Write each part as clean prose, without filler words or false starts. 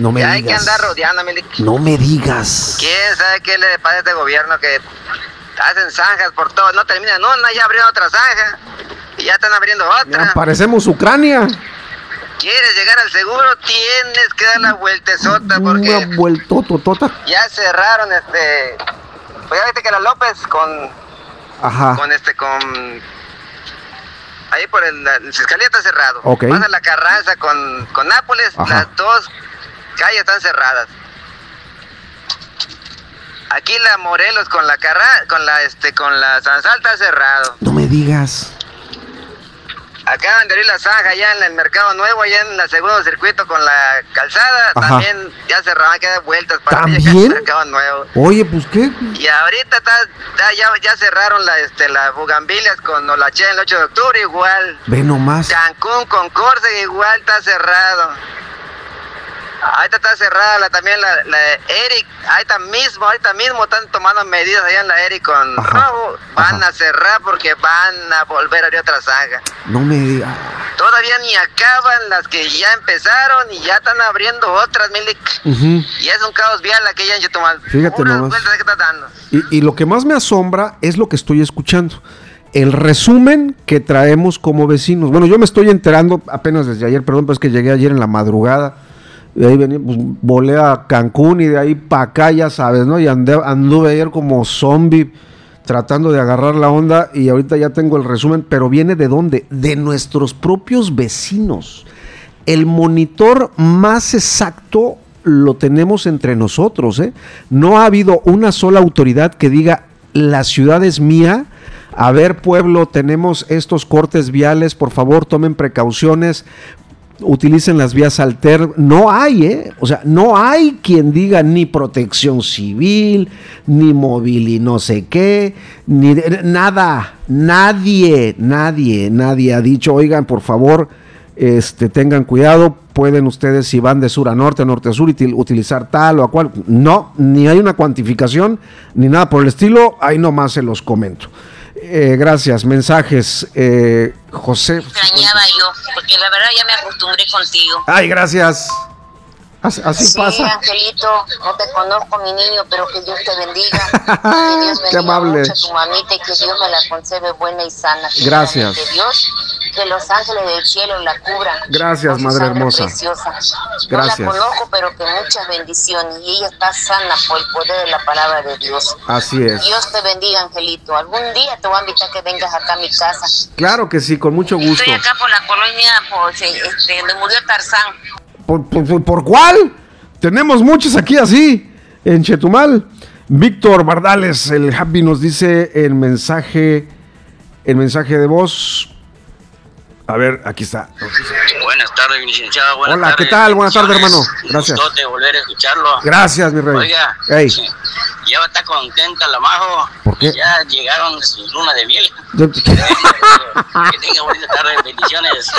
No me ya digas. hay que andar rodeando, Milik. No me digas. ¿Quién sabe qué le pasa a este gobierno que hacen zanjas por todo? No terminan una, ya abrieron otra zanja y ya están abriendo otra. Ya parecemos Ucrania. ¿Quieres llegar al seguro? Tienes que dar la vueltezota porque Una vueltototota. ya cerraron pues ya viste que la López con Ajá. ahí por la Fiscalía está cerrado. Ok. Pasa la Carranza con Nápoles, Ajá. las dos calles están cerradas. Aquí la Morelos con la San Sal está cerrado. No me digas. Acaban de abrir la zanja allá en el Mercado Nuevo, allá en el segundo circuito con la calzada. Ajá. También ya cerraron, que dar vueltas para ¿También? llegar al Mercado Nuevo. Oye, pues qué. Y ahorita ya cerraron las bugambilias con Olache el 8 de octubre igual. Ve nomás. Cancún con Córcega igual está cerrado. Ahorita está cerrada también la Eric. Ahorita mismo están tomando medidas allá en la Eric con Ajá. Robo. Van a cerrar porque van a volver a abrir otra zanja. No me digas. Todavía ni acaban las que ya empezaron y ya están abriendo otras, Milik. Ujú. Y es un caos vial aquella en Chetumal. Fíjate Unas nomás. vueltas que está dando. Y lo que más me asombra es lo que estoy escuchando. El resumen que traemos como vecinos. Bueno, yo me estoy enterando apenas desde ayer, perdón, pero es que llegué ayer en la madrugada. De ahí venía, pues, volé a Cancún y de ahí para acá, ya sabes, ¿no? Y anduve ayer como zombie tratando de agarrar la onda y ahorita ya tengo el resumen, pero ¿viene de dónde? De nuestros propios vecinos. El monitor más exacto lo tenemos entre nosotros, ¿eh? No ha habido una sola autoridad que diga, la ciudad es mía. A ver, pueblo, tenemos estos cortes viales, por favor, tomen precauciones. Utilicen las vías alternas. No hay, o sea, no hay quien diga ni protección civil, ni móvil y no sé qué, ni nada. Nadie ha dicho, oigan, por favor, tengan cuidado, pueden ustedes, si van de sur a norte a sur, utilizar tal o a cual. No, ni hay una cuantificación, ni nada por el estilo, ahí nomás se los comento. Gracias, mensajes, José. Extrañaba yo, porque la verdad ya me acostumbré contigo. Ay, gracias. Así sí, pasa. Angelito, no te conozco, mi niño, pero que Dios te bendiga. Que Dios bendiga Qué amable. mucho a tu mamita y que Dios me la conserve buena y sana. Gracias. Que Dios, que los ángeles del cielo la cubran. Gracias, con su madre sangre hermosa. Preciosa. Gracias. No la conozco, pero que muchas bendiciones. Y ella está sana por el poder de la palabra de Dios. Así es. Dios te bendiga, Angelito. Algún día te voy a invitar a que vengas acá a mi casa. Claro que sí, con mucho gusto. Estoy acá por la colonia, donde murió Tarzán. ¿Por cuál? Tenemos muchos aquí así, en Chetumal. Víctor Bardales, el Happy, nos dice el mensaje de voz. A ver, aquí está. Buenas tardes, mi licenciado. Buenas Hola, tardes. ¿qué tal? Buenas tardes, hermano. Gracias. Un gustote volver a escucharlo. Gracias, mi rey. Oiga, Ey. ya va a estar contenta la Majo. ¿Por qué? Ya llegaron su luna de miel. Que tenga bonita tarde, bendiciones.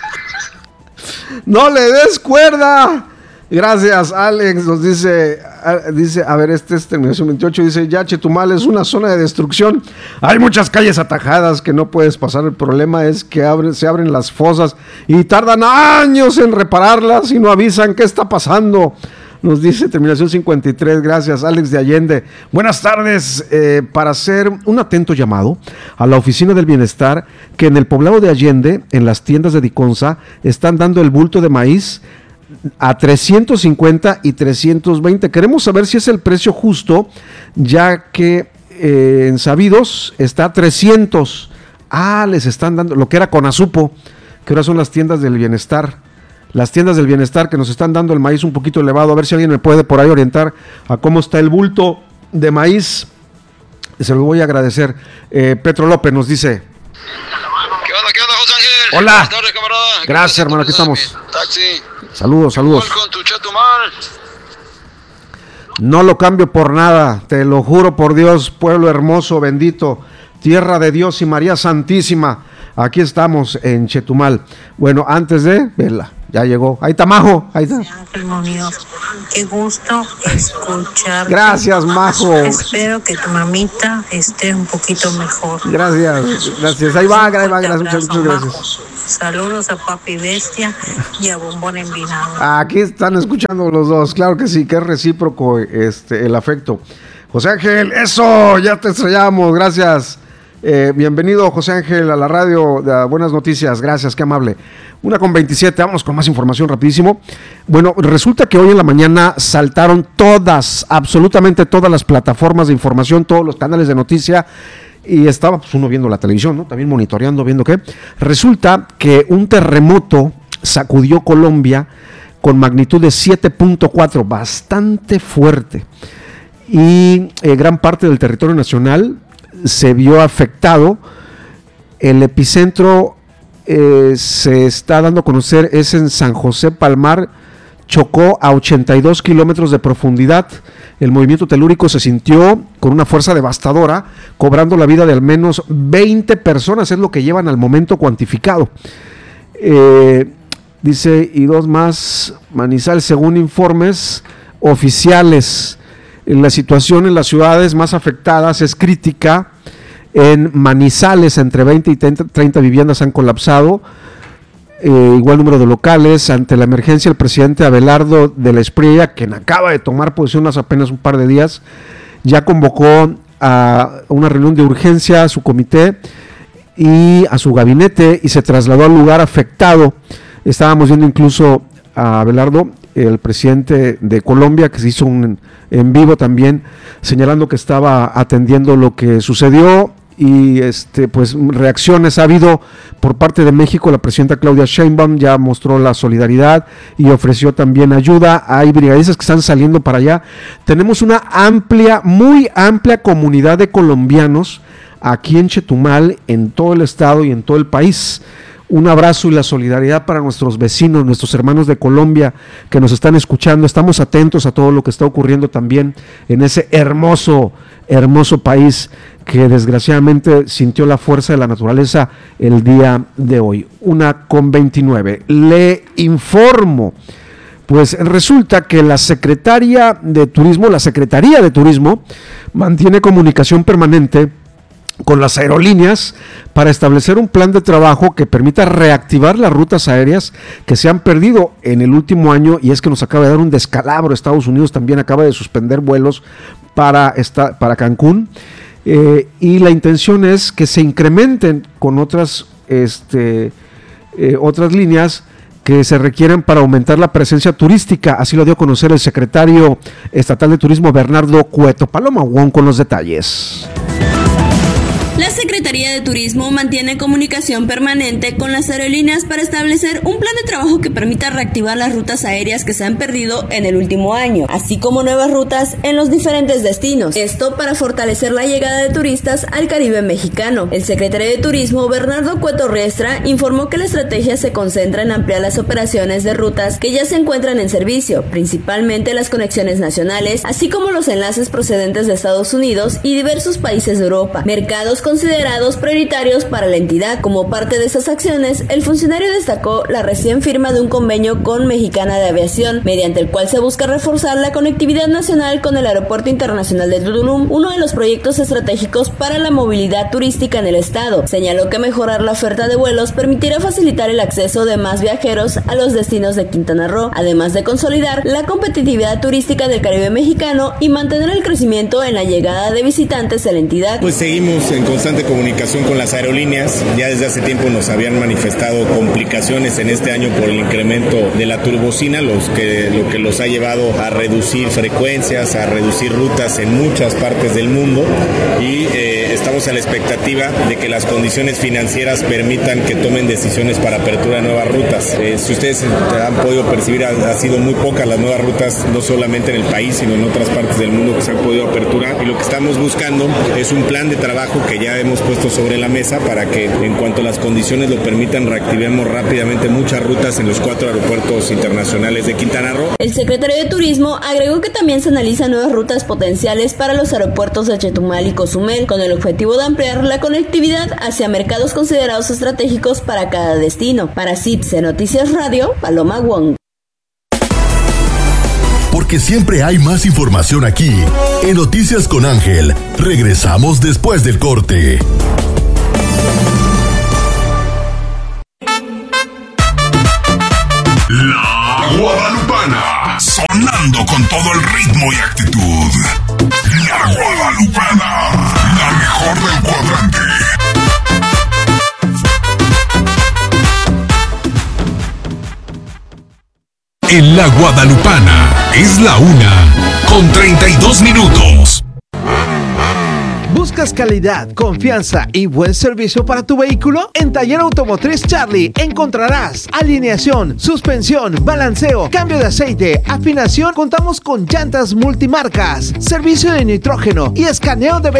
No le des cuerda. Gracias, Alex. Nos dice, a ver, este es terminación 28, dice, ya Chetumal es una zona de destrucción. Hay muchas calles atajadas que no puedes pasar. El problema es que se abren las fosas y tardan años en repararlas y no avisan qué está pasando. Nos dice terminación 53, gracias, Alex de Allende. Buenas tardes, para hacer un atento llamado a la Oficina del Bienestar, que en el poblado de Allende, en las tiendas de Diconsa, están dando el bulto de maíz a 350 y 320. Queremos saber si es el precio justo, ya que en Sabidos está a 300. Les están dando lo que era Conasupo, que ahora son las tiendas del bienestar. Las tiendas del bienestar que nos están dando el maíz un poquito elevado. A ver si alguien me puede por ahí orientar a cómo está el bulto de maíz. Se lo voy a agradecer. Petro López nos dice. ¿Qué onda, José Ángel? Hola. Buenas tardes, camarada. Gracias, hermano, aquí estamos. Taxi. Saludos. Con tu Chetumal. No lo cambio por nada, te lo juro por Dios, pueblo hermoso, bendito, tierra de Dios y María Santísima. Aquí estamos en Chetumal. Bueno, antes de verla, ya llegó. Ahí está Majo. Ahí está. Ángel Muñoz, qué gusto escuchar. Gracias, Majo. Espero que tu mamita esté un poquito mejor. Gracias. Ahí va, gracias. Muchas gracias. Saludos a Papi Bestia y a Bombón Envinado. Aquí están escuchando los dos. Claro que sí, que es recíproco el afecto. José Ángel, eso, ya te estrellamos. Gracias. Bienvenido, José Ángel, a la radio de Buenas Noticias. Gracias, qué amable. 1:27, vamos con más información rapidísimo. Bueno, resulta que hoy en la mañana saltaron absolutamente todas las plataformas de información, todos los canales de noticia, y estaba pues, uno viendo la televisión, ¿no? También monitoreando, viendo qué. Resulta que un terremoto sacudió Colombia con magnitud de 7.4, bastante fuerte. Y gran parte del territorio nacional se vio afectado. El epicentro se está dando a conocer, es en San José Palmar, chocó a 82 kilómetros de profundidad. El movimiento telúrico se sintió con una fuerza devastadora, cobrando la vida de al menos 20 personas, es lo que llevan al momento cuantificado. Dice, y 2 más, Manizal, según informes oficiales. La situación en las ciudades más afectadas es crítica. En Manizales, entre 20 y 30 viviendas han colapsado. Igual número de locales. Ante la emergencia, el presidente Abelardo de la Espriella, quien acaba de tomar posición hace apenas un par de días, ya convocó a una reunión de urgencia a su comité y a su gabinete y se trasladó al lugar afectado. Estábamos viendo incluso a Abelardo, el presidente de Colombia, que se hizo un en vivo también, señalando que estaba atendiendo lo que sucedió. Y pues reacciones ha habido por parte de México. La presidenta Claudia Sheinbaum ya mostró la solidaridad y ofreció también ayuda. Hay brigadistas que están saliendo para allá. Tenemos una muy amplia comunidad de colombianos aquí en Chetumal, en todo el estado y en todo el país. Un abrazo y la solidaridad para nuestros vecinos, nuestros hermanos de Colombia que nos están escuchando. Estamos atentos a todo lo que está ocurriendo también en ese hermoso país que desgraciadamente sintió la fuerza de la naturaleza el día de hoy. 1:29. Le informo. Pues resulta que la Secretaría de Turismo mantiene comunicación permanente con las aerolíneas para establecer un plan de trabajo que permita reactivar las rutas aéreas que se han perdido en el último año, y es que nos acaba de dar un descalabro. Estados Unidos también acaba de suspender vuelos para Cancún, y la intención es que se incrementen con otras líneas que se requieren para aumentar la presencia turística. Así lo dio a conocer el secretario estatal de Turismo, Bernardo Cueto. Paloma Wong con los detalles. La Secretaría de Turismo mantiene comunicación permanente con las aerolíneas para establecer un plan de trabajo que permita reactivar las rutas aéreas que se han perdido en el último año, así como nuevas rutas en los diferentes destinos. Esto para fortalecer la llegada de turistas al Caribe mexicano. El secretario de Turismo, Bernardo Cueto Riestra, informó que la estrategia se concentra en ampliar las operaciones de rutas que ya se encuentran en servicio, principalmente las conexiones nacionales, así como los enlaces procedentes de Estados Unidos y diversos países de Europa, mercados considerados prioritarios para la entidad. Como parte de esas acciones, el funcionario destacó la recién firma de un convenio con Mexicana de Aviación, mediante el cual se busca reforzar la conectividad nacional con el Aeropuerto Internacional de Tulum, uno de los proyectos estratégicos para la movilidad turística en el estado. Señaló que mejorar la oferta de vuelos permitirá facilitar el acceso de más viajeros a los destinos de Quintana Roo, además de consolidar la competitividad turística del Caribe mexicano y mantener el crecimiento en la llegada de visitantes a la entidad. Pues seguimos en constante comunicación con las aerolíneas. Ya desde hace tiempo nos habían manifestado complicaciones en este año por el incremento de la turbocina, lo que los ha llevado a reducir frecuencias, a reducir rutas en muchas partes del mundo, y estamos a la expectativa de que las condiciones financieras permitan que tomen decisiones para apertura de nuevas rutas. Si ustedes han podido percibir, han sido muy pocas las nuevas rutas, no solamente en el país, sino en otras partes del mundo que se han podido aperturar, y lo que estamos buscando es un plan de trabajo que ya ya hemos puesto sobre la mesa para que en cuanto las condiciones lo permitan reactivemos rápidamente muchas rutas en los 4 aeropuertos internacionales de Quintana Roo. El secretario de Turismo agregó que también se analizan nuevas rutas potenciales para los aeropuertos de Chetumal y Cozumel, con el objetivo de ampliar la conectividad hacia mercados considerados estratégicos para cada destino. Para CIPSE Noticias Radio, Paloma Wong. Porque siempre hay más información aquí. En Noticias con Ángel, regresamos después del corte. La Guadalupana, sonando con todo el ritmo y actitud. La Guadalupana, la mejor del cuadrante. En la Guadalupana es la 1:32. ¿Buscas calidad, confianza y buen servicio para tu vehículo? En Taller Automotriz Charlie encontrarás alineación, suspensión, balanceo, cambio de aceite, afinación. Contamos con llantas multimarcas, servicio de nitrógeno y escaneo de